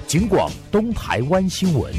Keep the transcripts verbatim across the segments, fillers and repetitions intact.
警广东台湾新闻。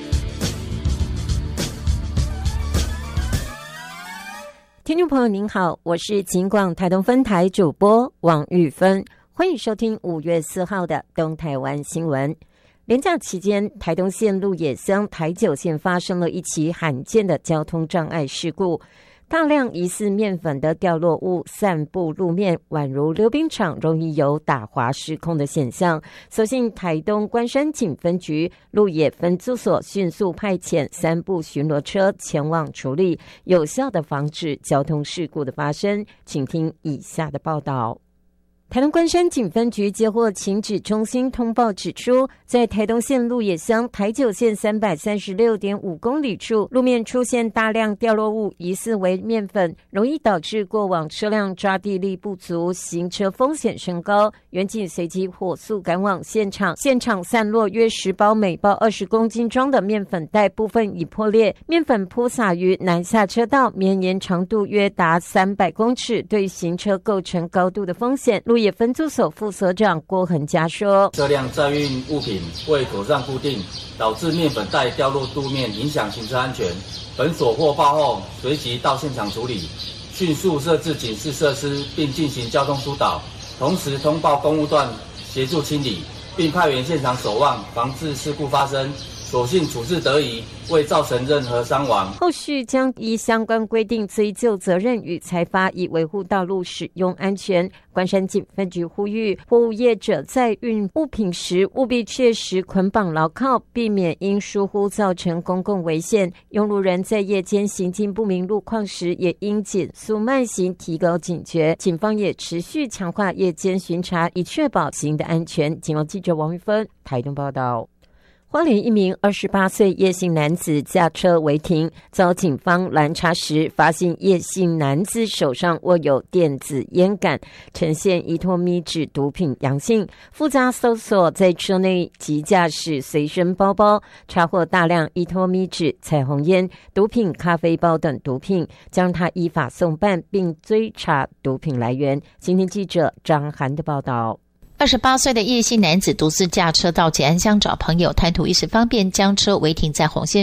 听众朋友您好，我是警广台东分台主播王玉芬，欢迎收听五月四号的东台湾新闻。连假期间，台东县鹿野乡台九线发生了一起罕见的交通障碍事故，大量疑似面粉的掉落物散布路面，宛如溜冰场，容易有打滑失控的现象。所幸台东关山警分局鹿野分驻所迅速派遣三部巡逻车前往处理，有效的防止交通事故的发生。请听以下的报道。台东关山警分局接获情指中心通报指出，在台东县鹿野乡台九线 三百三十六点五 公里处，路面出现大量掉落物，疑似为面粉，容易导致过往车辆抓地力不足，行车风险升高。员警随即火速赶往现场，现场散落约十包每包二十公斤装的面粉袋，部分已破裂，面粉铺洒于南下车道，绵延长度约达三百公尺，对行车构成高度的风险。鹿野分驻所副所长郭恒嘉说， 车辆载运物品未妥善固定，导致面粉袋掉落路面，影响行车安全。本所获报后随即到现场处理，迅速设置警示设施，并进行交通疏导，同时通报公务段协助清理，并派员现场守望，防治事故发生。所幸处置得宜，未造成任何伤亡。 后续将依相关规定追究责任与裁罚，以维护道路使用安全。关山警分局呼吁货物业者在运物品时，务必切实捆绑牢靠，避免因疏忽造成公共危险。用路人在夜间行经不明路况时，也应减速慢行，提高警觉。警方也持续强化夜间巡查，以确保行的安全。警广记者王玉芬台东报道。花莲一名二十八岁叶姓男子驾车违停，遭警方拦查时，发现叶姓男子手上握有电子烟杆，呈现依托咪酯毒品阳性。复杂搜索在车内及驾驶随身包包，查获大量依托咪酯、彩虹烟、毒品咖啡包等毒品，将他依法送办，并追查毒品来源。今天记者张涵的报道。 二十八岁的叶姓男子独自驾车到捷安乡找朋友，贪图一时方便，将车违停在红线